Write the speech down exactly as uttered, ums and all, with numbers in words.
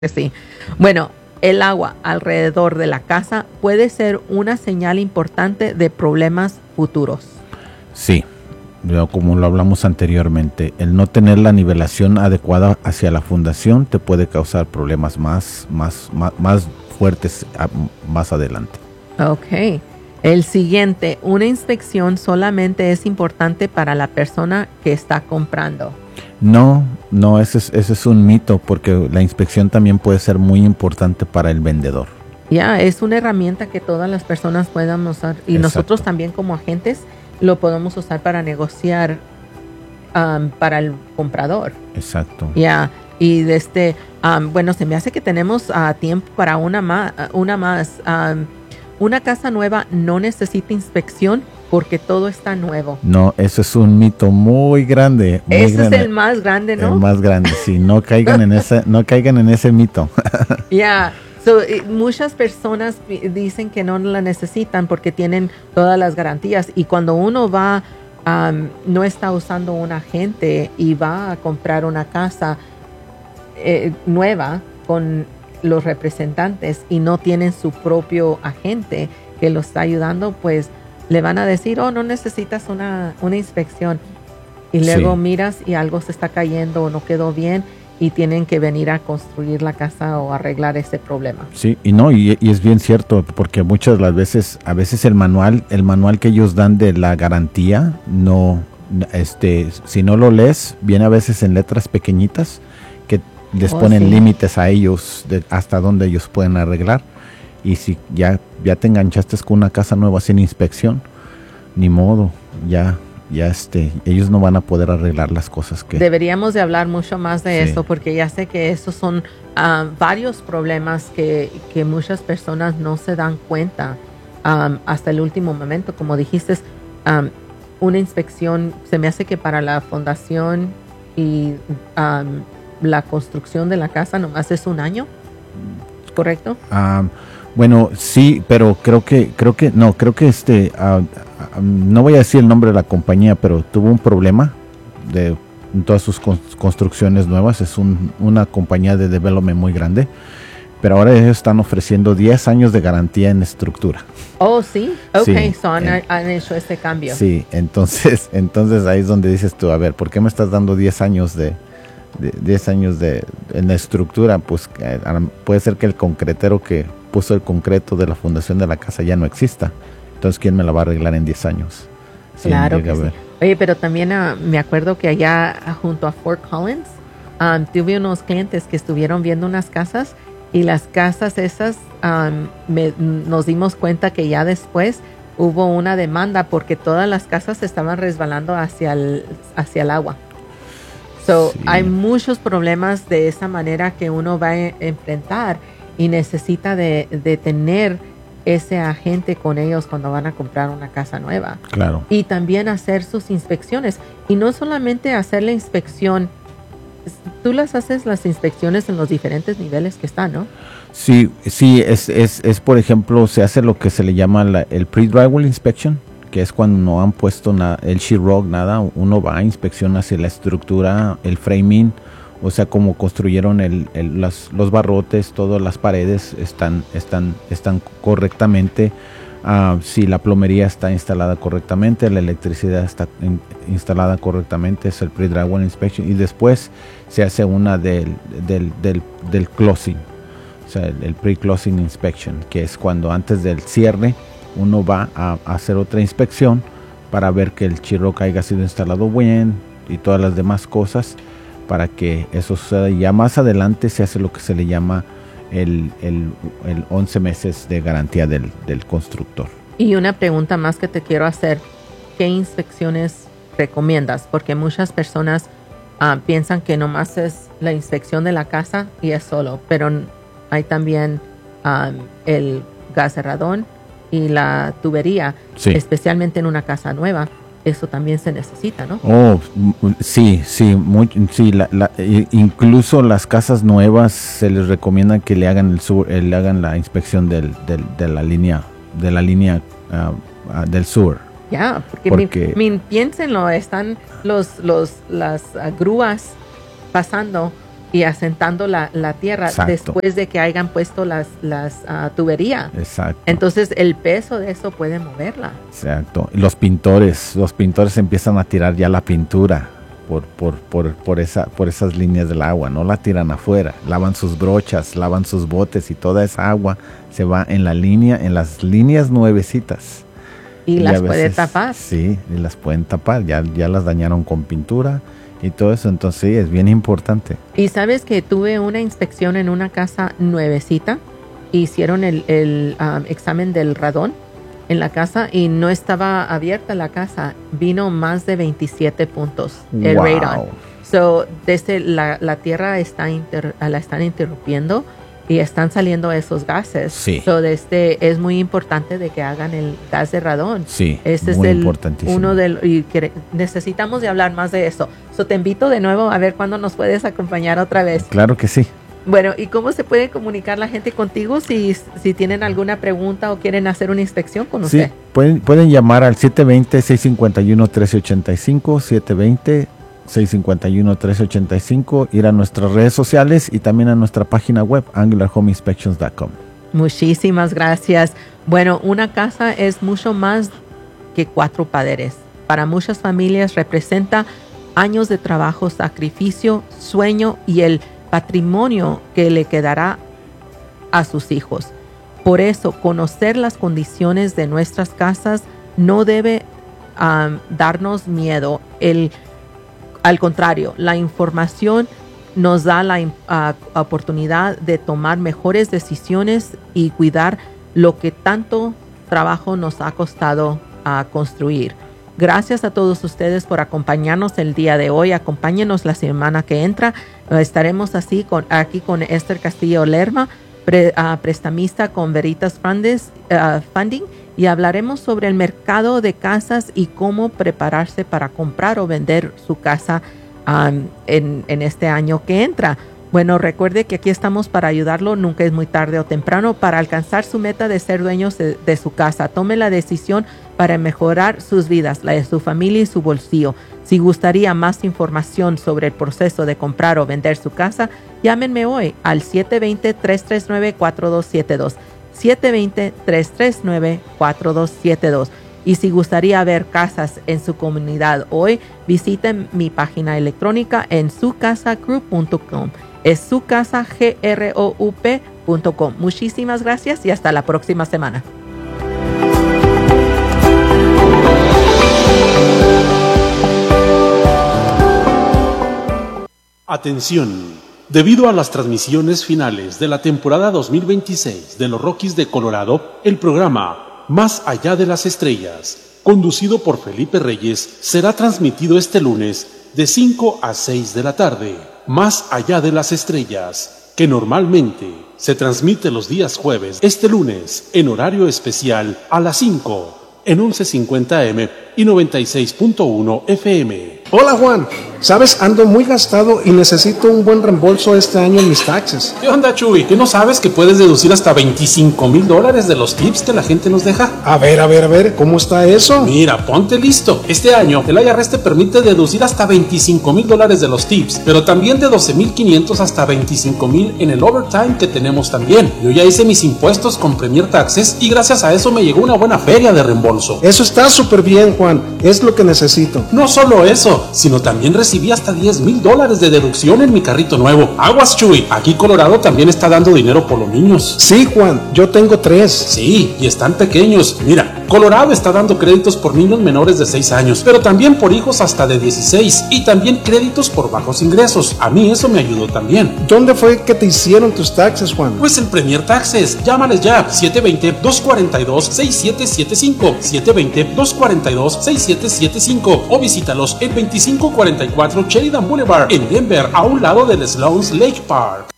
Sí. Bueno, el agua alrededor de la casa puede ser una señal importante de problemas futuros. Sí, como lo hablamos anteriormente, el no tener la nivelación adecuada hacia la fundación te puede causar problemas más, más, más, más fuertes más adelante. Ok. El siguiente, una inspección solamente es importante para la persona que está comprando. No, no, ese es, ese es un mito, porque la inspección también puede ser muy importante para el vendedor. Ya, yeah, es una herramienta que todas las personas puedan usar y Exacto. nosotros también como agentes lo podemos usar para negociar um, para el comprador. Exacto. Ya, yeah. Y de este, um, bueno, se me hace que tenemos uh, tiempo para una más. Una más. Um, una casa nueva no necesita inspección porque todo está nuevo. No, eso es un mito muy grande. Muy ese grande. es el más grande, ¿no? El más grande, sí. No caigan en ese, no caigan en ese mito. Ya. Yeah. So, eh, muchas personas dicen que no la necesitan porque tienen todas las garantías y cuando uno va, um, no está usando un agente y va a comprar una casa eh, nueva con los representantes y no tienen su propio agente que lo está ayudando, pues le van a decir, oh, no necesitas una, una inspección. Y luego sí. miras y algo se está cayendo o no quedó bien y tienen que venir a construir la casa o arreglar ese problema. Sí, y no, y, y es bien cierto, porque muchas de las veces, a veces el manual, el manual que ellos dan de la garantía, no, este, si no lo lees, viene a veces en letras pequeñitas que les oh, ponen sí. límites a ellos de hasta dónde ellos pueden arreglar. Y si ya, ya te enganchaste con una casa nueva sin inspección, ni modo, ya... ya este, ellos no van a poder arreglar las cosas que... Deberíamos de hablar mucho más de sí. esto porque ya sé que esos son uh, varios problemas que, que muchas personas no se dan cuenta um, hasta el último momento. Como dijiste, um, una inspección se me hace que para la fundación y um, la construcción de la casa nomás es un año, ¿correcto? Um, bueno, sí, pero creo que, creo que, no, creo que este... Uh, no voy a decir el nombre de la compañía, pero tuvo un problema de en todas sus construcciones nuevas. Es un, una compañía de development muy grande, pero ahora ellos están ofreciendo diez años de garantía en estructura. Oh, sí, ok, sí, so han, en, han hecho este cambio. Sí, entonces, entonces ahí es donde dices tú, a ver, ¿por qué me estás dando diez años de, de diez años de en la estructura? Pues eh, puede ser que el concretero que puso el concreto de la fundación de la casa ya no exista. Entonces, ¿quién me la va a arreglar en diez años? Sí, claro que sí. Oye, pero también uh, me acuerdo que allá uh, junto a Fort Collins um, tuve unos clientes que estuvieron viendo unas casas y las casas esas um, me, nos dimos cuenta que ya después hubo una demanda porque todas las casas se estaban resbalando hacia el, hacia el agua. So, sí. Hay muchos problemas de esa manera que uno va a enfrentar y necesita de, de tener ese agente con ellos cuando van a comprar una casa nueva. Claro. Y también hacer sus inspecciones. Y no solamente hacer la inspección, tú las haces las inspecciones en los diferentes niveles que están, ¿no? Sí, sí, es, es, es por ejemplo, se hace lo que se le llama la, el pre-drywall inspection, que es cuando no han puesto na, el sheetrock, nada, uno va a inspección hacia la estructura, el framing, o sea, como construyeron el, el, las, los barrotes, todas las paredes están, están, están correctamente. Uh, si la plomería está instalada correctamente, la electricidad está in, instalada correctamente, es el pre-drywall inspection. Y después se hace una del, del, del, del closing, o sea, el, el pre-closing inspection, que es cuando antes del cierre uno va a, a hacer otra inspección para ver que el sheetrock haya sido instalado bien y todas las demás cosas, para que eso suceda. Ya más adelante se hace lo que se le llama el, el, el once meses de garantía del, del constructor. Y una pregunta más que te quiero hacer, ¿qué inspecciones recomiendas? Porque muchas personas uh, piensan que nomás es la inspección de la casa y es solo, pero hay también um, el gas cerradón y la tubería, sí. Especialmente en una casa nueva. Eso también se necesita, ¿no? Oh, sí, sí, muy, sí. La, la, incluso las casas nuevas se les recomienda que le hagan el sur, le hagan la inspección del, del, de la línea, de la línea uh, uh, del sur. Ya, yeah, porque, porque mi, mi, piénsenlo, están los, los, las uh, grúas pasando y asentando la, la tierra. Exacto. Después de que hayan puesto las, las uh, tuberías. Exacto. Entonces el peso de eso puede moverla. Exacto. Y los pintores, los pintores empiezan a tirar ya la pintura por, por, por, por, esa, por esas líneas del agua, no la tiran afuera, lavan sus brochas, lavan sus botes y toda esa agua se va en la línea, en las líneas nuevecitas. Y, y las puede tapar. Sí, y las pueden tapar, ya, ya las dañaron con pintura y todo eso, entonces sí, es bien importante. Y sabes que tuve una inspección en una casa nuevecita, hicieron el, el um, examen del radón en la casa y no estaba abierta la casa, vino más de veintisiete puntos el wow. radon. So, desde la, la tierra está inter, la están interrumpiendo y están saliendo esos gases. Sí. So, desde, es muy importante de que hagan el gas de radón. Sí, este muy es el, importantísimo. Uno del, y que necesitamos de hablar más de eso. So, te invito de nuevo a ver cuándo nos puedes acompañar otra vez. Claro que sí. Bueno, ¿y cómo se puede comunicar la gente contigo si, si tienen alguna pregunta o quieren hacer una inspección con usted? Sí, pueden, pueden llamar al siete dos cero, seis cinco uno, uno tres ocho cinco, siete dos cero, seis cinco uno, uno tres ocho cinco, ir a nuestras redes sociales y también a nuestra página web, angular home inspections punto com. Muchísimas gracias. Bueno, una casa es mucho más que cuatro paredes. Para muchas familias representa años de trabajo, sacrificio, sueño y el patrimonio que le quedará a sus hijos. Por eso, conocer las condiciones de nuestras casas no debe um, darnos miedo. El, al contrario, la información nos da la uh, oportunidad de tomar mejores decisiones y cuidar lo que tanto trabajo nos ha costado uh, construir. Gracias a todos ustedes por acompañarnos el día de hoy. Acompáñenos la semana que entra. Estaremos así con, aquí con Esther Castillo Lerma, pre, uh, prestamista con Veritas Fundes, uh, Funding, y hablaremos sobre el mercado de casas y cómo prepararse para comprar o vender su casa um, en, en este año que entra. Bueno, recuerde que aquí estamos para ayudarlo, nunca es muy tarde o temprano, para alcanzar su meta de ser dueños de, de su casa. Tome la decisión para mejorar sus vidas, la de su familia y su bolsillo. Si gustaría más información sobre el proceso de comprar o vender su casa, llámenme hoy al siete dos cero, tres tres nueve, cuatro dos siete dos. siete dos cero, tres tres nueve, cuatro dos siete dos. Y si gustaría ver casas en su comunidad hoy, visiten mi página electrónica en su casa group punto com. Es su casa group punto com. Muchísimas gracias y hasta la próxima semana. Atención. Debido a las transmisiones finales de la temporada dos mil veintiséis de los Rockies de Colorado, el programa Más Allá de las Estrellas, conducido por Felipe Reyes, será transmitido este lunes de cinco a seis de la tarde. Más Allá de las Estrellas, que normalmente se transmite los días jueves, este lunes en horario especial a las cinco en once cincuenta eme y noventa y seis punto uno efe eme. Hola Juan, sabes, ando muy gastado y necesito un buen reembolso este año en mis taxes. ¿Qué onda, Chuy? ¿Que no sabes que puedes deducir hasta veinticinco mil dólares de los tips que la gente nos deja? A ver, a ver, a ver, ¿cómo está eso? Mira, ponte listo. Este año el I R S te permite deducir hasta veinticinco mil dólares de los tips, pero también de doce mil quinientos hasta veinticinco mil en el overtime que tenemos también. Yo ya hice mis impuestos con Premier Taxes y gracias a eso me llegó una buena feria de reembolso. Eso está súper bien, Juan, es lo que necesito. No solo eso, sino también recibí hasta diez mil dólares de deducción en mi carrito nuevo. Aguas, Chuy, aquí Colorado también está dando dinero por los niños. Sí, Juan, yo tengo tres. Sí, y están pequeños. Mira, Colorado está dando créditos por niños menores de seis años, pero también por hijos hasta de dieciséis, y también créditos por bajos ingresos. A mí eso me ayudó también. ¿Dónde fue que te hicieron tus taxes, Juan? Pues en Premier Taxes. Llámales ya, siete dos cero, dos cuatro dos, seis siete siete cinco, siete dos cero, dos cuatro dos, seis siete siete cinco, o visítalos en veinticinco cuarenta y cuatro Sheridan Boulevard en Denver, a un lado del Sloan's Lake Park.